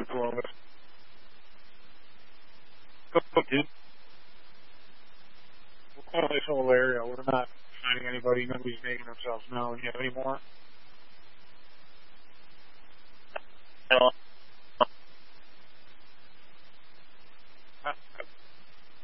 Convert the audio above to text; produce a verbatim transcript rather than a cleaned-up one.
in Columbus. Go, dude. We're quite a nice little area. We're not finding anybody. Nobody's making themselves known. You have any more?